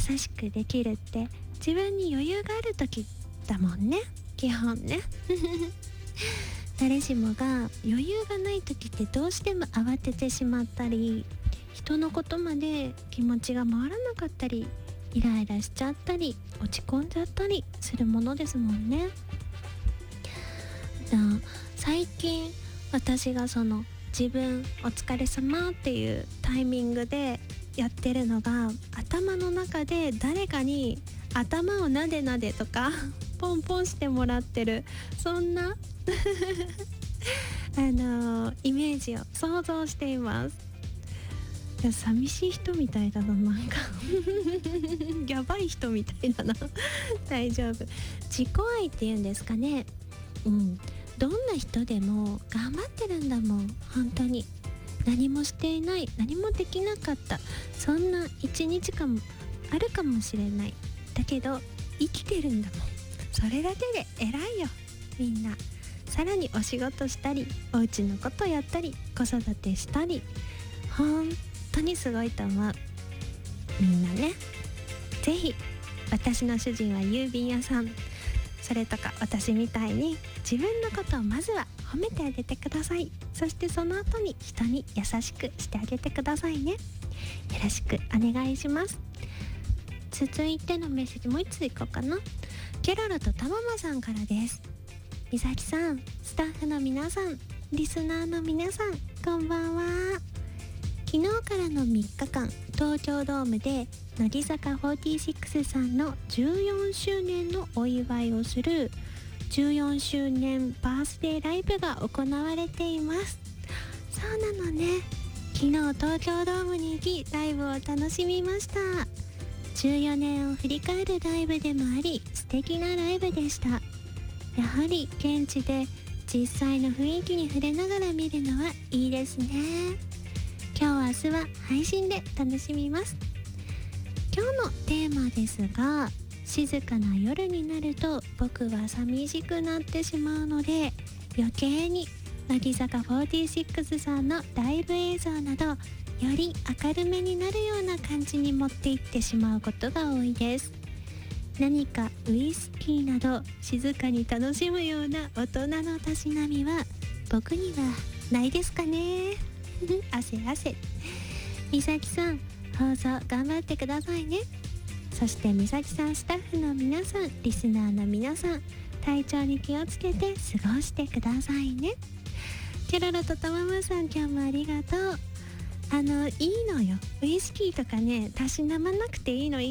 優しくできるって自分に余裕がある時だもんね、基本ね誰しもが余裕がない時ってどうしても慌ててしまったり、人のことまで気持ちが回らなかったり、イライラしちゃったり落ち込んじゃったりするものですもんね。最近私がその自分お疲れ様っていうタイミングでやってるのが、頭の中で誰かに頭をなでなでとかポンポンしてもらってる、そんなイメージを想像しています。いや、寂しい人みたいだな、なんかやばい人みたいだな大丈夫、自己愛っていうんですかね。どんな人でも頑張ってるんだもん。本当に何もしていない、何もできなかった、そんな一日かもあるかもしれない。だけど生きてるんだもん。それだけで偉いよ、みんな。さらにお仕事したり、お家のことやったり、子育てしたり、本当にすごいと思う。みんなね、ぜひ私の主人は郵便屋さん、それとか私みたいに自分のことをまずは褒めてあげてください。そしてその後に人に優しくしてあげてくださいね。よろしくお願いします。続いてのメッセージもう一ついこうかな。ケロロとたままさんからです。みさきさん、スタッフの皆さん、リスナーの皆さん、こんばんは。昨日からの3日間、東京ドームで乃木坂46さんの14周年のお祝いをする14周年バースデーライブが行われています。そうなのね、昨日東京ドームに行きライブを楽しみました。14年を振り返るライブでもあり、素敵なライブでした。やはり現地で実際の雰囲気に触れながら見るのはいいですね。今日明日は配信で楽しみます。今日のテーマですが、静かな夜になると僕は寂しくなってしまうので、余計に乃木坂46さんのライブ映像などより明るめになるような感じに持っていってしまうことが多いです。何かウイスキーなど静かに楽しむような大人のたしなみは僕にはないですかね汗汗。みさきさん、放送頑張ってくださいね。そしてみさきさんスタッフの皆さん、リスナーの皆さん、体調に気をつけて過ごしてくださいね。ケロロとたままさん、今日もありがとう。いいのよ、ウイスキーとかね、たしなまなくていいの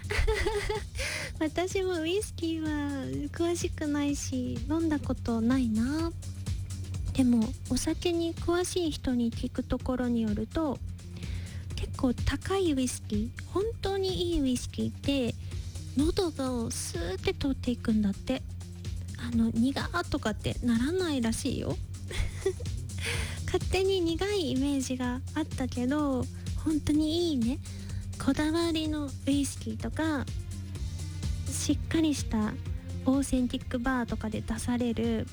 私もウイスキーは詳しくないし飲んだことないな。でもお酒に詳しい人に聞くところによると、結構高いウイスキー、本当にいいウイスキーって喉がスーって通っていくんだって。苦ーとかってならないらしいよ勝手に苦いイメージがあったけど、本当にいいね、こだわりのウイスキーとか、しっかりしたオーセンティックバーとかで出される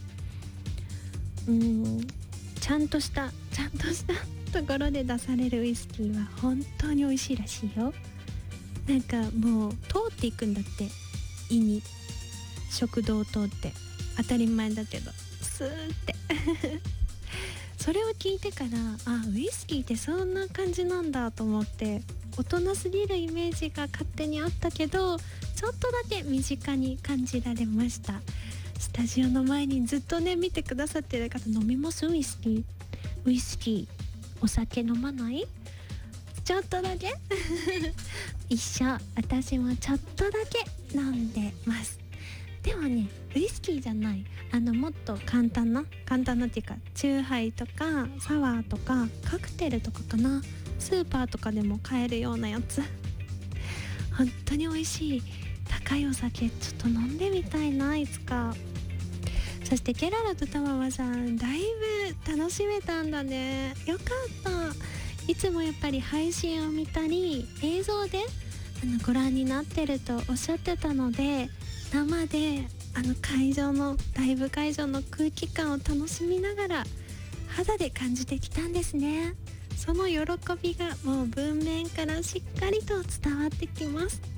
ちゃんとしたところで出されるウイスキーは本当に美味しいらしいよ。なんかもう通っていくんだって、胃に食道を通って、当たり前だけどスーってそれを聞いてから、ウイスキーってそんな感じなんだと思って、大人すぎるイメージが勝手にあったけど、ちょっとだけ身近に感じられました。スタジオの前にずっとね見てくださってる方、飲みます？ウイスキーお酒飲まない？ちょっとだけ一緒、私もちょっとだけ飲んでます。でもね、ウイスキーじゃない、もっと簡単なっていうか、チューハイとかサワーとかカクテルとかかな、スーパーとかでも買えるようなやつ本当に美味しい。高いお酒ちょっと飲んでみたいな、いつか。そしてケララとたままさん、だいぶ楽しめたんだね。よかった。いつもやっぱり配信を見たり映像でご覧になってるとおっしゃってたので、生でライブ会場の空気感を楽しみながら肌で感じてきたんですね。その喜びがもう文面からしっかりと伝わってきます。